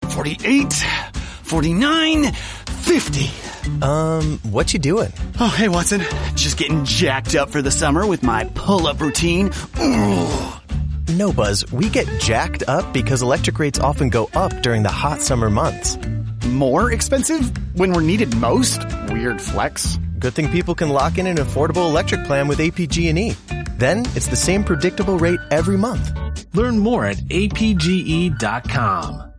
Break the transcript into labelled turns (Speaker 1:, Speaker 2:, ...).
Speaker 1: 48, 49, 50.
Speaker 2: What you doing?
Speaker 1: Oh, hey, Watson. Just getting jacked up for the summer with my pull-up routine. Ooh.
Speaker 2: No, Buzz. We get jacked up because electric rates often go up during the hot summer months.
Speaker 1: More expensive when we're needed most? Weird flex.
Speaker 2: Good thing people can lock in an affordable electric plan with APG&E. Then it's the same predictable rate every month.
Speaker 3: Learn more at apge.com.